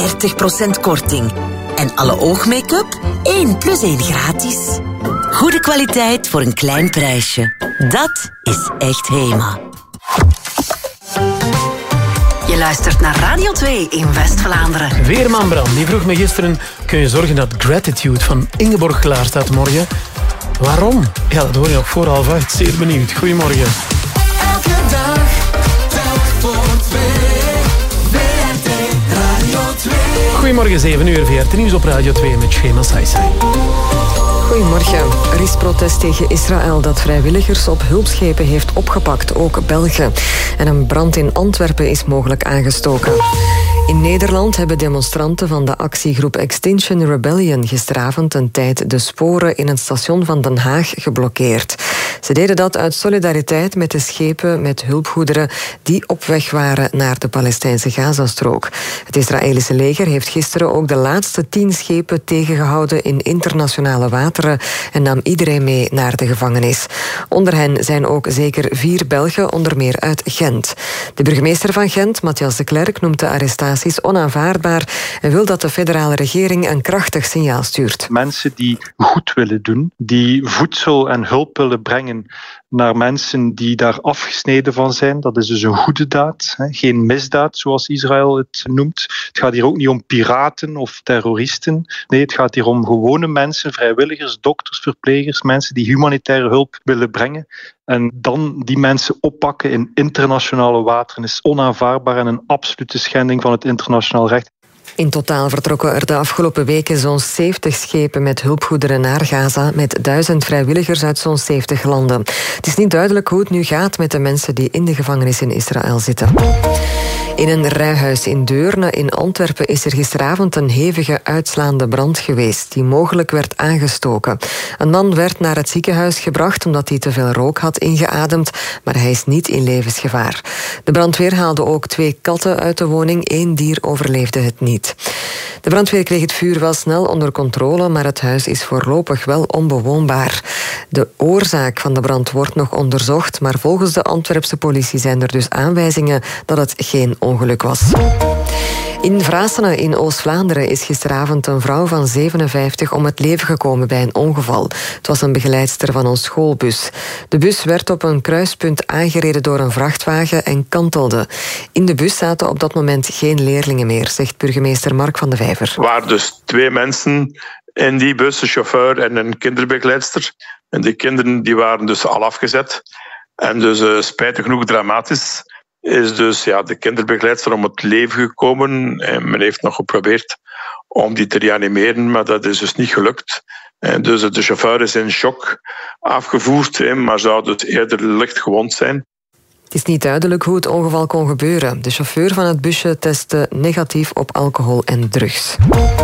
40% korting. En alle oogmake-up 1 + 1 gratis. Goede kwaliteit voor een klein prijsje. Dat is echt Hema. Je luistert naar Radio 2 in West-Vlaanderen. Weerman Bram, die vroeg me gisteren... kun je zorgen dat Gratitude van Ingeborg klaar staat morgen? Waarom? Ja, dat hoor je nog voor 7:30. Zeer benieuwd. Goedemorgen. Elke dag, telk voor 2. VRT Radio 2. Goedemorgen, 7:00 VRT Nieuws op Radio 2 met Shema Saisai. Goedemorgen. Er is protest tegen Israël dat vrijwilligers op hulpschepen heeft opgepakt, ook België. En een brand in Antwerpen is mogelijk aangestoken. In Nederland hebben demonstranten van de actiegroep Extinction Rebellion gisteravond een tijd de sporen in het station van Den Haag geblokkeerd. Ze deden dat uit solidariteit met de schepen met hulpgoederen die op weg waren naar de Palestijnse Gazastrook. Het Israëlische leger heeft gisteren ook de laatste 10 schepen tegengehouden in internationale wateren en nam iedereen mee naar de gevangenis. Onder hen zijn ook zeker 4 Belgen, onder meer uit Gent. De burgemeester van Gent, Matthias de Klerk, noemt de arrestaties onaanvaardbaar en wil dat de federale regering een krachtig signaal stuurt. Mensen die goed willen doen, die voedsel en hulp willen brengen naar mensen die daar afgesneden van zijn. Dat is dus een goede daad, geen misdaad zoals Israël het noemt. Het gaat hier ook niet om piraten of terroristen. Nee, het gaat hier om gewone mensen, vrijwilligers, dokters, verplegers, mensen die humanitaire hulp willen brengen. En dan die mensen oppakken in internationale wateren is onaanvaardbaar en een absolute schending van het internationaal recht. In totaal vertrokken er de afgelopen weken zo'n 70 schepen met hulpgoederen naar Gaza met 1000 vrijwilligers uit zo'n 70 landen. Het is niet duidelijk hoe het nu gaat met de mensen die in de gevangenis in Israël zitten. In een rijhuis in Deurne in Antwerpen is er gisteravond een hevige uitslaande brand geweest die mogelijk werd aangestoken. Een man werd naar het ziekenhuis gebracht omdat hij te veel rook had ingeademd, maar hij is niet in levensgevaar. De brandweer haalde ook 2 katten uit de woning, 1 dier overleefde het niet. De brandweer kreeg het vuur wel snel onder controle, maar het huis is voorlopig wel onbewoonbaar. De oorzaak van de brand wordt nog onderzocht, maar volgens de Antwerpse politie zijn er dus aanwijzingen dat het geen ongeluk was. In Vrasene in Oost-Vlaanderen is gisteravond een vrouw van 57 om het leven gekomen bij een ongeval. Het was een begeleidster van een schoolbus. De bus werd op een kruispunt aangereden door een vrachtwagen en kantelde. In de bus zaten op dat moment geen leerlingen meer, zegt burgemeester Mark van de Vijver. Er waren dus 2 mensen in die bus, een chauffeur en een kinderbegeleidster. En die kinderen die waren dus al afgezet. En dus spijtig genoeg dramatisch is dus de kinderbegeleidster om het leven gekomen. En men heeft nog geprobeerd om die te reanimeren, maar dat is dus niet gelukt. En dus de chauffeur is in shock afgevoerd, maar zou dus eerder licht gewond zijn. Het is niet duidelijk hoe het ongeval kon gebeuren. De chauffeur van het busje testte negatief op alcohol en drugs.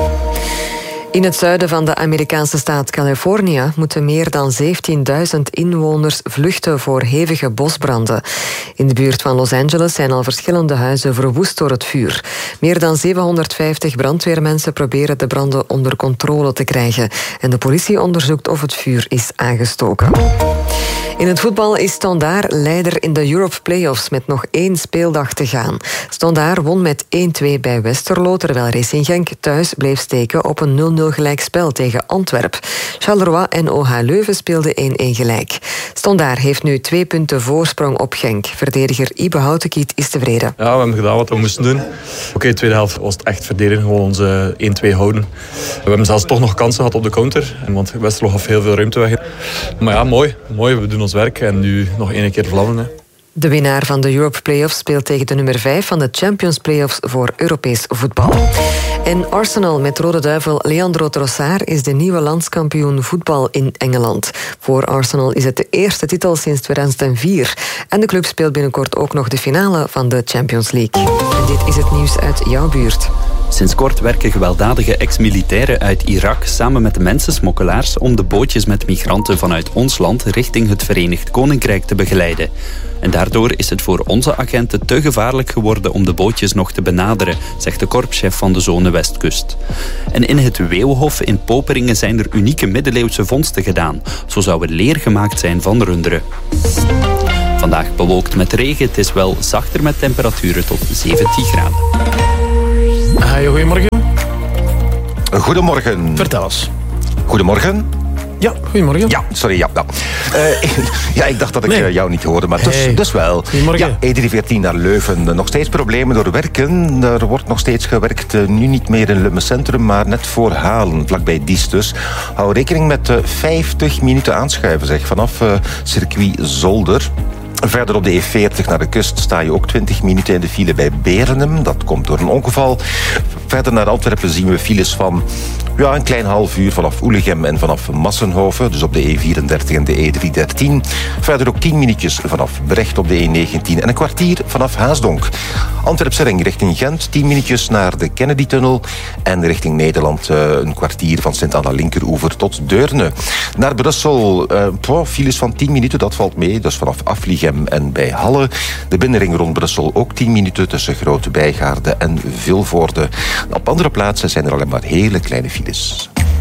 In het zuiden van de Amerikaanse staat Californië moeten meer dan 17.000 inwoners vluchten voor hevige bosbranden. In de buurt van Los Angeles zijn al verschillende huizen verwoest door het vuur. Meer dan 750 brandweermensen proberen de branden onder controle te krijgen. En de politie onderzoekt of het vuur is aangestoken. In het voetbal is Standaard leider in de Europe Playoffs met nog 1 speeldag te gaan. Standaard won met 1-2 bij Westerlo, terwijl Racing Genk thuis bleef steken op een 0-0 gelijkspel tegen Antwerp. Charleroi en OH Leuven speelden 1-1 gelijk. Standaard heeft nu 2 punten voorsprong op Genk. Verdediger Ibe Houtenkiet is tevreden. Ja, we hebben gedaan wat we moesten doen. Oké, tweede helft was het echt verdedigen, gewoon onze 1-2 houden. We hebben zelfs toch nog kansen gehad op de counter, want Westerlo gaf heel veel ruimte weg. Maar ja, mooi. We doen ons werk en nu nog 1 keer vlammen. Hè. De winnaar van de Europe Playoffs speelt tegen de nummer 5 van de Champions Playoffs voor Europees voetbal. En Arsenal met Rode Duivel Leandro Trossard is de nieuwe landskampioen voetbal in Engeland. Voor Arsenal is het de eerste titel sinds 2004. En de club speelt binnenkort ook nog de finale van de Champions League. En dit is het nieuws uit jouw buurt. Sinds kort werken gewelddadige ex-militairen uit Irak samen met de mensensmokkelaars om de bootjes met migranten vanuit ons land richting het Verenigd Koninkrijk te begeleiden. En daardoor is het voor onze agenten te gevaarlijk geworden om de bootjes nog te benaderen, zegt de korpschef van de zone Westkust. En in het Weeuwhof in Poperingen zijn er unieke middeleeuwse vondsten gedaan. Zo zou er leer gemaakt zijn van runderen. Vandaag bewolkt met regen, het is wel zachter met temperaturen tot 17 graden. Goedemorgen. Goedemorgen. Vertel eens. Goedemorgen. Ja, goedemorgen. Ja, sorry, ja. Ja, ik dacht dat ik jou niet hoorde, maar dus wel. Goedemorgen. Ja, E314 naar Leuven. Nog steeds problemen door werken. Er wordt nog steeds gewerkt, nu niet meer in Lummen Centrum, maar net voor Halen, vlakbij Diest dus. Hou rekening met 50 minuten aanschuiven, zeg, vanaf circuit Zolder. Verder op de E40 naar de kust sta je ook 20 minuten in de file bij Berenem. Dat komt door een ongeval. Verder naar Antwerpen zien we files van een klein half uur vanaf Oelegem en vanaf Massenhoven. Dus op de E34 en de E313. Verder ook 10 minuutjes vanaf Brecht op de E19 en een kwartier vanaf Haasdonk. Antwerpse ring richting Gent, 10 minuutjes naar de Kennedy-tunnel. En richting Nederland een kwartier van Sint-Anna Linkeroever tot Deurne. Naar Brussel, files van 10 minuten, dat valt mee. Dus vanaf Afligem en bij Halle. De binnenring rond Brussel ook 10 minuten tussen Grote Bijgaarde en Vilvoorde. Op andere plaatsen zijn er alleen maar hele kleine files.